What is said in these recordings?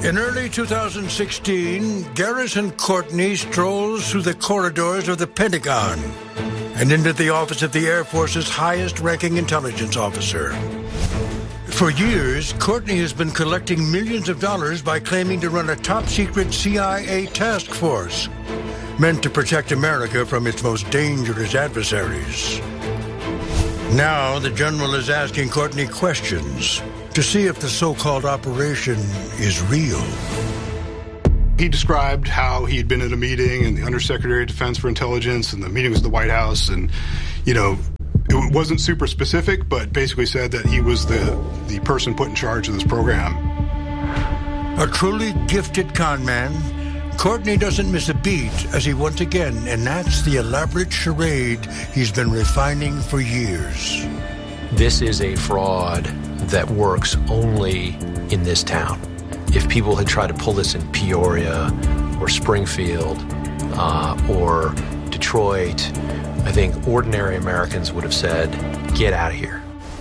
In early 2016, Garrison Courtney strolls through the corridors of the Pentagon and into the office of the Air Force's highest-ranking intelligence officer. For years, Courtney has been collecting millions of dollars by claiming to run a top-secret CIA task force meant to protect America from its most dangerous adversaries. Now, the general is asking Courtney questions to see if the so-called operation is real. He described how he had been at a meeting and the Undersecretary of Defense for Intelligence, and the meeting was at the White House, and, it wasn't super specific, but basically said that he was the person put in charge of this program. A truly gifted con man, Courtney doesn't miss a beat as he once again enacts the elaborate charade he's been refining for years. This is a fraud that works only in this town. If people had tried to pull this in Peoria or Springfield or Detroit, I think ordinary Americans would have said, get out of here.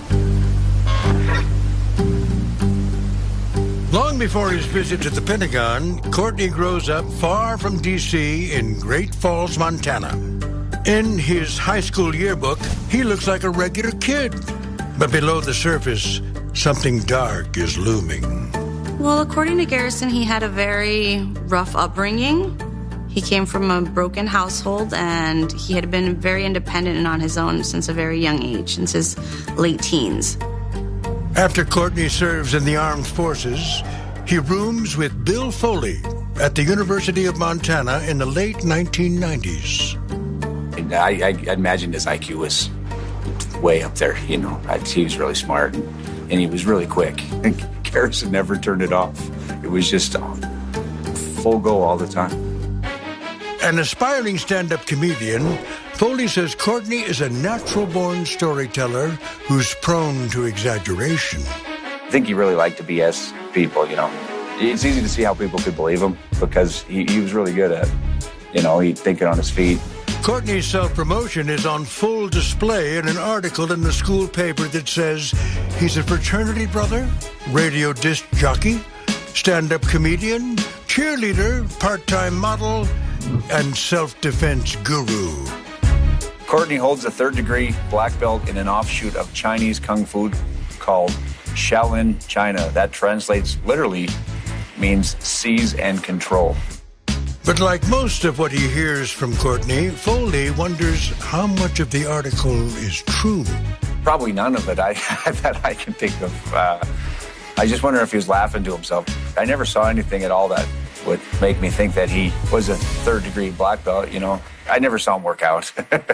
Long before his visit to the Pentagon, Courtney grows up far from D.C. in Great Falls, Montana. In his high school yearbook, he looks like a regular kid. But below the surface, something dark is looming. Well, according to Garrison, he had a very rough upbringing. He came from a broken household, and he had been very independent and on his own since a very young age, since his late teens. After Courtney serves in the armed forces, he rooms with Bill Foley at the University of Montana in the late 1990s. I imagine his IQ was way up there, He was really smart, and he was really quick. Garrison never turned it off. It was just full go all the time. An aspiring stand-up comedian, Foley says Courtney is a natural-born storyteller who's prone to exaggeration. I think he really liked to BS people, It's easy to see how people could believe him because he was really good at, he'd think it on his feet. Courtney's self-promotion is on full display in an article in the school paper that says he's a fraternity brother, radio disc jockey, stand-up comedian, cheerleader, part-time model, and self-defense guru. Courtney holds a third-degree black belt in an offshoot of Chinese kung fu called Shaolin China. That translates literally means seize and control. But like most of what he hears from Courtney, Foley wonders how much of the article is true. Probably none of it that I can think of. I just wonder if he was laughing to himself. I never saw anything at all that would make me think that he was a third-degree black belt, I never saw him work out.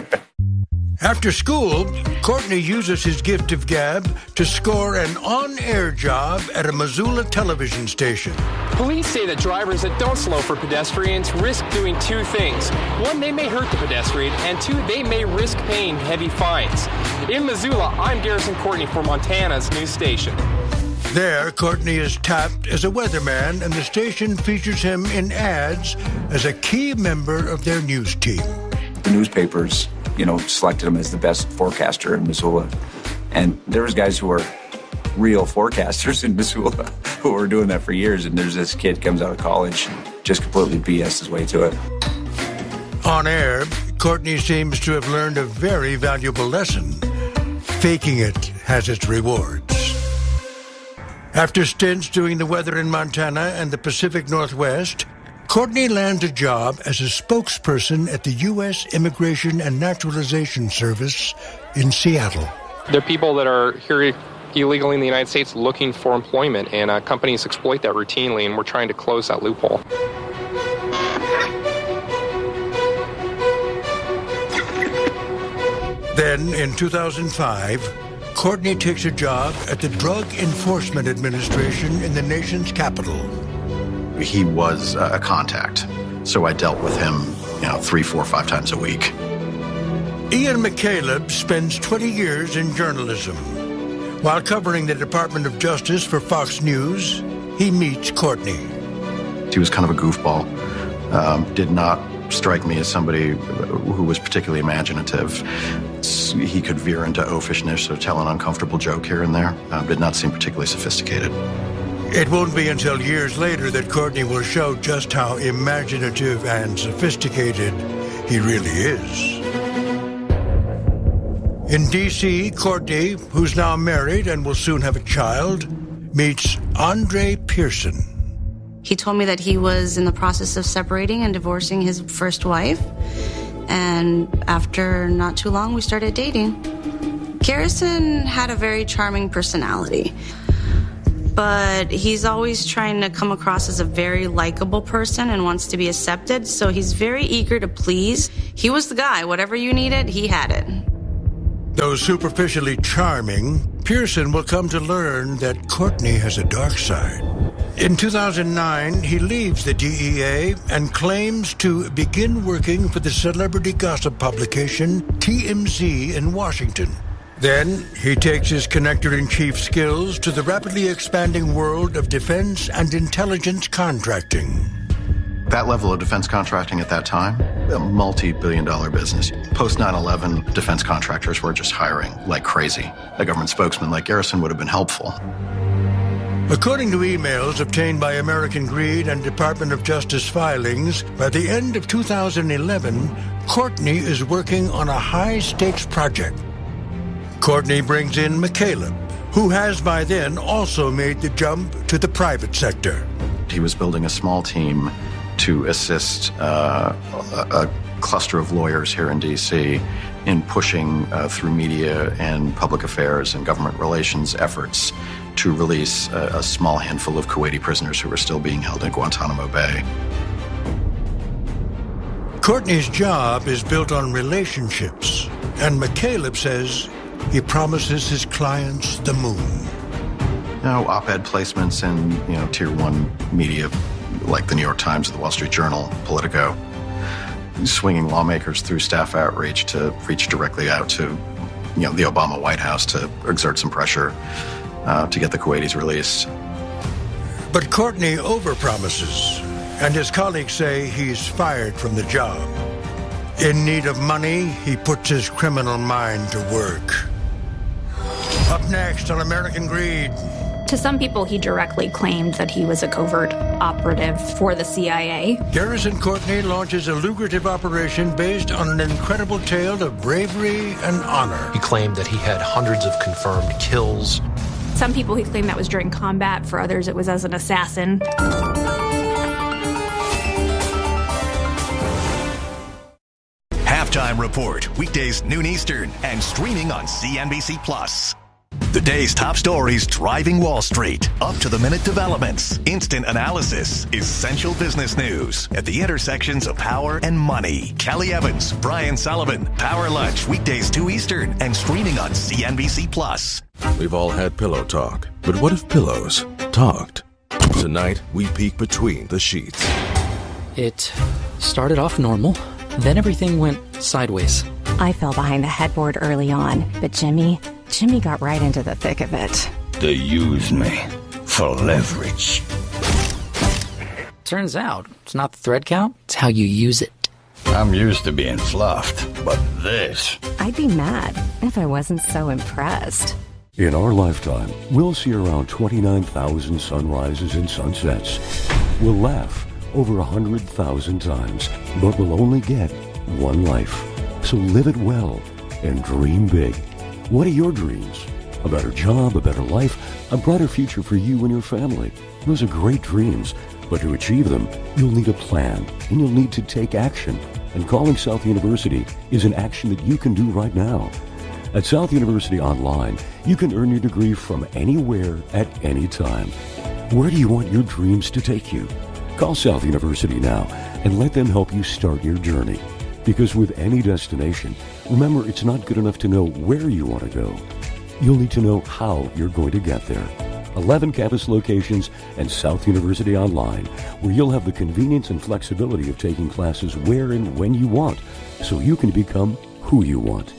After school, Courtney uses his gift of gab to score an on-air job at a Missoula television station. Police say that drivers that don't slow for pedestrians risk doing two things. One, they may hurt the pedestrian, and two, they may risk paying heavy fines. In Missoula, I'm Garrison Courtney for Montana's news station. There, Courtney is tapped as a weatherman, and the station features him in ads as a key member of their news team. The newspapers, selected him as the best forecaster in Missoula. And there was guys who were real forecasters in Missoula who were doing that for years. And there's this kid comes out of college and just completely BS his way to it. On air, Courtney seems to have learned a very valuable lesson. Faking it has its rewards. After stints doing the weather in Montana and the Pacific Northwest, Courtney lands a job as a spokesperson at the U.S. Immigration and Naturalization Service in Seattle. There are people that are here illegally in the United States looking for employment, and companies exploit that routinely, and we're trying to close that loophole. Then, in 2005, Courtney takes a job at the Drug Enforcement Administration in the nation's capital. He was a contact, so I dealt with him, 3, 4, 5 times a week. Ian McCaleb spends 20 years in journalism. While covering the Department of Justice for Fox News, he meets Courtney. He was kind of a goofball, did not strike me as somebody who was particularly imaginative. He could veer into oafishness or tell an uncomfortable joke here and there. Did not seem particularly sophisticated. It won't be until years later that Courtney will show just how imaginative and sophisticated he really is. In D.C., Courtney, who's now married and will soon have a child, meets Andre Pearson. He told me that he was in the process of separating and divorcing his first wife. And after not too long, we started dating. Garrison had a very charming personality, but he's always trying to come across as a very likable person and wants to be accepted, so he's very eager to please. He was the guy. Whatever you needed, he had it. Though superficially charming, Pearson will come to learn that Courtney has a dark side. In 2009, he leaves the DEA and claims to begin working for the celebrity gossip publication TMZ in Washington. Then he takes his connector-in-chief skills to the rapidly expanding world of defense and intelligence contracting. That level of defense contracting at that time, a multi-billion-dollar business. Post 9/11, defense contractors were just hiring like crazy. A government spokesman like Garrison would have been helpful. According to emails obtained by American Greed and Department of Justice filings, by the end of 2011, Courtney is working on a high-stakes project. Courtney brings in McCaleb, who has by then also made the jump to the private sector. He was building a small team to assist a cluster of lawyers here in D.C. in pushing through media and public affairs and government relations efforts to release a small handful of Kuwaiti prisoners who were still being held in Guantanamo Bay. Courtney's job is built on relationships, and McCaleb says he promises his clients the moon. Op-ed placements in, Tier 1 media like the New York Times, the Wall Street Journal, Politico, swinging lawmakers through staff outreach to reach directly out to, the Obama White House to exert some pressure to get the Kuwaitis released. But Courtney overpromises, and his colleagues say he's fired from the job. In need of money, he puts his criminal mind to work. Up next on American Greed. To some people, he directly claimed that he was a covert operative for the CIA. Garrison Courtney launches a lucrative operation based on an incredible tale of bravery and honor. He claimed that he had hundreds of confirmed kills. Some people he claimed that was during combat. For others, it was as an assassin. Halftime Report, weekdays noon Eastern and streaming on CNBC+. The day's top stories driving Wall Street. Up-to-the-minute developments, instant analysis, essential business news at the intersections of power and money. Kelly Evans, Brian Sullivan, Power Lunch, weekdays 2 Eastern and streaming on CNBC+. We've all had pillow talk, but what if pillows talked? Tonight, we peek between the sheets. It started off normal, then everything went sideways. I fell behind the headboard early on, but Jimmy got right into the thick of it. They used me for leverage. Turns out, it's not the thread count, it's how you use it. I'm used to being fluffed, but this... I'd be mad if I wasn't so impressed. In our lifetime, we'll see around 29,000 sunrises and sunsets. We'll laugh over 100,000 times, but we'll only get one life. So live it well and dream big. What are your dreams? A better job, a better life, a brighter future for you and your family. Those are great dreams, but to achieve them, you'll need a plan, and you'll need to take action. And calling South University is an action that you can do right now. At South University Online, you can earn your degree from anywhere at any time. Where do you want your dreams to take you? Call South University now and let them help you start your journey. Because with any destination, remember, it's not good enough to know where you want to go. You'll need to know how you're going to get there. 11 campus locations and South University Online, where you'll have the convenience and flexibility of taking classes where and when you want, so you can become who you want.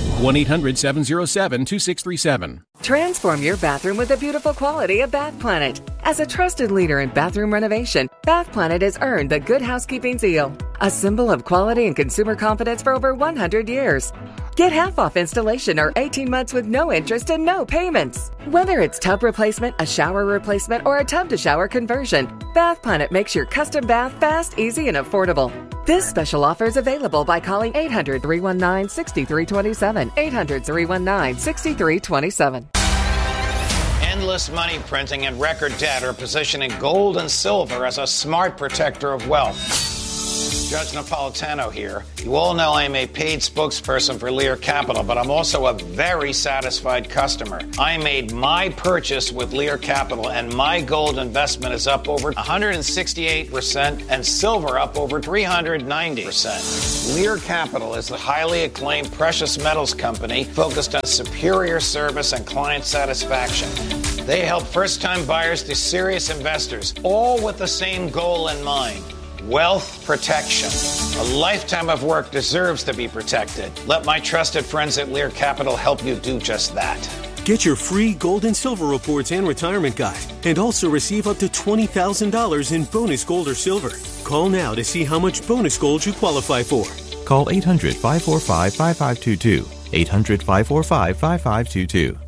1-800-707-2637. Transform your bathroom with the beautiful quality of Bath Planet. As a trusted leader in bathroom renovation, Bath Planet has earned the Good Housekeeping seal, a symbol of quality and consumer confidence for over 100 years. Get half off installation or 18 months with no interest and no payments. Whether it's tub replacement, a shower replacement, or a tub-to-shower conversion, Bath Planet makes your custom bath fast, easy, and affordable. This special offer is available by calling 800-319-6327. 800-319-6327. Endless money printing and record debt are positioning gold and silver as a smart protector of wealth. Judge Napolitano here. You all know I'm a paid spokesperson for Lear Capital, but I'm also a very satisfied customer. I made my purchase with Lear Capital, and my gold investment is up over 168% and silver up over 390%. Lear Capital is the highly acclaimed precious metals company focused on superior service and client satisfaction. They help first-time buyers to serious investors, all with the same goal in mind. Wealth protection. A lifetime of work deserves to be protected. Let my trusted friends at Lear Capital help you do just that. Get your free gold and silver reports and retirement guide, and also receive up to $20,000 in bonus gold or silver. Call now to see how much bonus gold you qualify for. Call 800-545-5522. 800-545-5522.